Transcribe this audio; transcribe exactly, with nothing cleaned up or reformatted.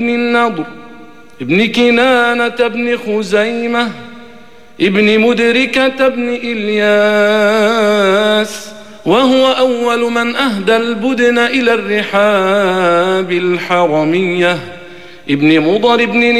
بن النضر ابن كنانة بن خزيمة ابن مدركة بن إلياس، وهو أول من أهدى البدن إلى الرحاب الحرمية، ابن مضر بن